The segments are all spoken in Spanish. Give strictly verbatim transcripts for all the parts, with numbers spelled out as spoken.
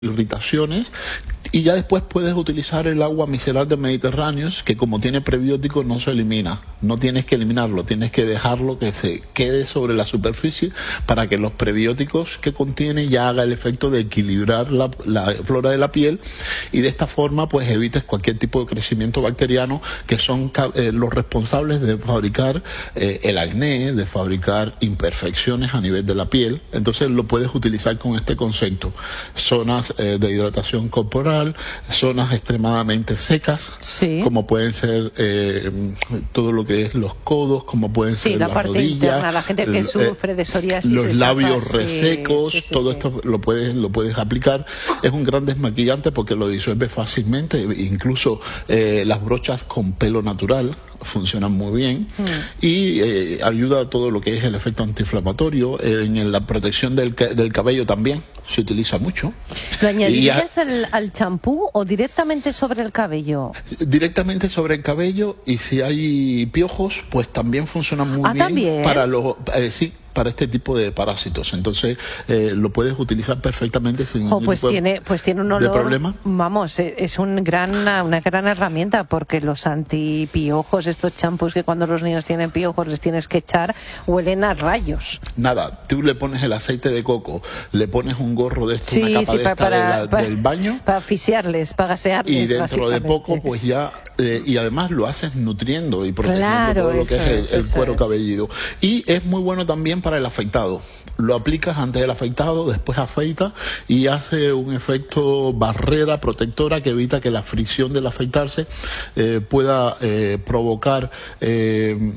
irritaciones, y ya después puedes utilizar el agua micelar de Mediterráneo, que como tiene prebióticos no se elimina, no tienes que eliminarlo, tienes que dejarlo que se quede sobre la superficie para que los prebióticos que contiene ya haga el efecto de equilibrar la, la flora de la piel, y de esta forma pues evites cualquier tipo de crecimiento bacteriano que son eh, los responsables de fabricar eh, el acné, de fabricar imperfecciones a nivel de la piel. Entonces lo puedes utilizar con este concepto: zonas eh, de hidratación corporal, zonas extremadamente secas, sí, como pueden ser eh, todo lo que es los codos, como pueden sí, ser la las parte rodillas, interna, la gente que el, sufre de psoriasis, los labios etapas, resecos, sí, sí, sí, todo sí. esto lo puedes lo puedes aplicar. Es un gran desmaquillante porque lo disuelve fácilmente, incluso eh, las brochas con pelo natural funcionan muy bien, mm. y eh, ayuda a todo lo que es el efecto antiinflamatorio. Eh, en la protección del, del cabello también se utiliza mucho. ¿Lo añadirías al champú o directamente sobre el cabello? Directamente sobre el cabello, y si hay piojos, pues también funciona muy ah, bien ¿también? para los eh, sí, para este tipo de parásitos. Entonces eh, lo puedes utilizar perfectamente sin oh, ningún pues tipo tiene pues tiene un olor, de problema. Vamos, es un gran una gran herramienta, porque los antipiojos, estos champús que cuando los niños tienen piojos les tienes que echar, huelen a rayos. Nada, tú le pones el aceite de coco, le pones un gorro de esto, sí, una capa sí, de para, esta para, de la, para, del baño, para asfixiarles, para gasearles, y dentro de poco pues ya eh, y además lo haces nutriendo y protegiendo claro, todo lo eso que es, es el, el cuero es. cabelludo. Y es muy bueno también para el afeitado. Lo aplicas antes del afeitado, después afeita, y hace un efecto barrera protectora que evita que la fricción del afeitarse eh, pueda eh, provocar eh,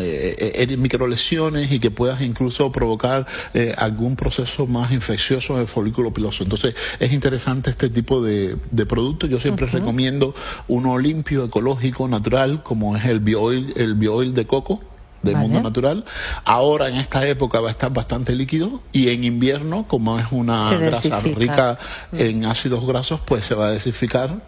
eh, microlesiones, y que puedas incluso provocar eh, algún proceso más infeccioso en el folículo piloso. Entonces es interesante este tipo de, de producto. Yo siempre uh-huh. recomiendo uno limpio, ecológico, natural, como es el bioil, el bioil de coco del vale. mundo natural. Ahora en esta época va a estar bastante líquido, y en invierno, como es una grasa rica en ácidos grasos, pues se va a desificar,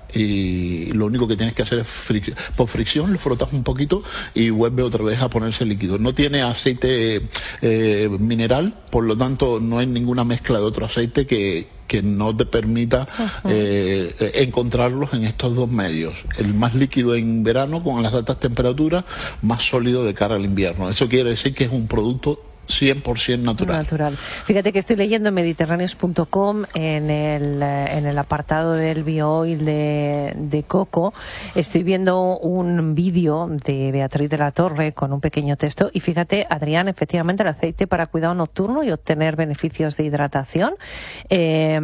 y lo único que tienes que hacer es fric por fricción lo frotas un poquito y vuelve otra vez a ponerse líquido. No tiene aceite eh, mineral, por lo tanto no hay ninguna mezcla de otro aceite que que no te permita uh-huh. eh, encontrarlos en estos dos medios. El más líquido en verano con las altas temperaturas, más sólido de cara al invierno. Eso quiere decir que es un producto cien por ciento natural. Natural. Fíjate que estoy leyendo en mediterráneos punto com, en el, en el apartado del bioil de, de coco, estoy viendo un vídeo de Beatriz de la Torre con un pequeño texto, y fíjate, Adrián, efectivamente el aceite para cuidado nocturno y obtener beneficios de hidratación eh,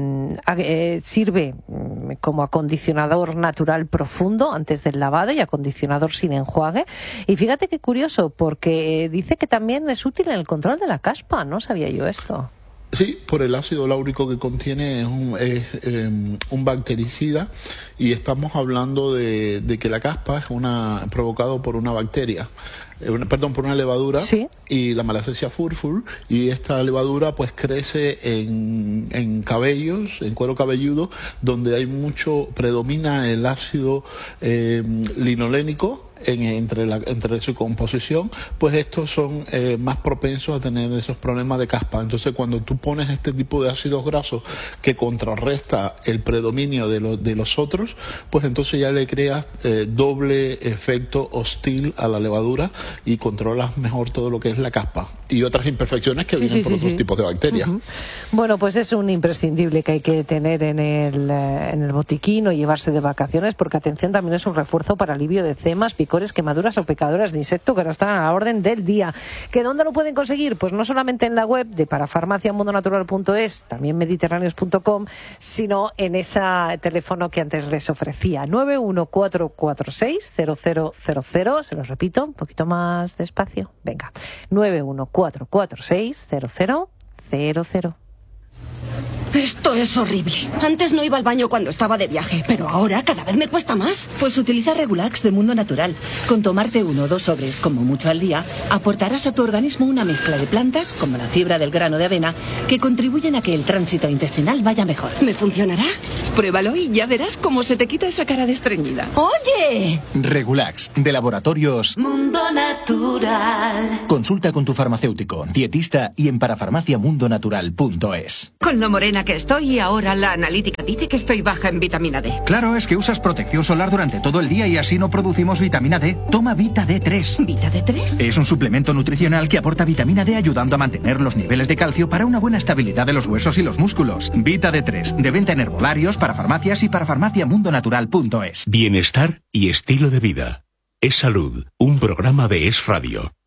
eh, sirve como acondicionador natural profundo antes del lavado y acondicionador sin enjuague. Y fíjate qué curioso, porque dice que también es útil en el control de la caspa. No sabía yo esto. Sí, por el ácido láurico que contiene, es un, es, eh, un bactericida, y estamos hablando de, de que la caspa es una provocado por una bacteria, eh, una, perdón, por una levadura, ¿sí? Y la Malassezia furfur, y esta levadura pues crece en, en cabellos, en cuero cabelludo, donde hay mucho, predomina el ácido eh, linolénico. En, entre, la, entre su composición, pues estos son eh, más propensos a tener esos problemas de caspa. Entonces cuando tú pones este tipo de ácidos grasos que contrarresta el predominio de, lo, de los otros, pues entonces ya le creas eh, doble efecto hostil a la levadura, y controlas mejor todo lo que es la caspa y otras imperfecciones que sí, vienen sí, por sí, otros sí. tipos de bacterias. Uh-huh. Bueno, pues es un imprescindible que hay que tener en el, en el botiquín o llevarse de vacaciones, porque atención, también es un refuerzo para alivio de cemas, picores, quemaduras o picaduras de insecto, que ahora están a la orden del día. ¿Que dónde lo pueden conseguir? Pues no solamente en la web de parafarmacia mundo natural punto es, también mediterráneos punto com, sino en ese teléfono que antes les ofrecía, nueve uno cuatro cuatro seis cero cero cero cero. Se los repito un poquito más despacio. Venga, nueve uno cuatro cuatro seis cero cero cero cero. Esto es horrible. Antes no iba al baño cuando estaba de viaje, pero ahora cada vez me cuesta más. Pues utiliza Regulax de Mundo Natural. Con tomarte uno o dos sobres, como mucho al día, aportarás a tu organismo una mezcla de plantas, como la fibra del grano de avena, que contribuyen a que el tránsito intestinal vaya mejor. ¿Me funcionará? Pruébalo y ya verás cómo se te quita esa cara de estreñida. ¡Oye! Regulax, de Laboratorios Mundo Natural. Consulta con tu farmacéutico, dietista y en parafarmacia mundo natural punto es. Con lo morena que estoy y ahora la analítica dice que estoy baja en vitamina D. Claro, es que usas protección solar durante todo el día y así no producimos vitamina D. Toma Vita D tres. ¿Vita D tres? Es un suplemento nutricional que aporta vitamina D ayudando a mantener los niveles de calcio para una buena estabilidad de los huesos y los músculos. Vita D tres, de venta en herbolarios, para farmacias y para farmacia mundo natural punto es. Bienestar y estilo de vida. Es Salud, un programa de Es Radio.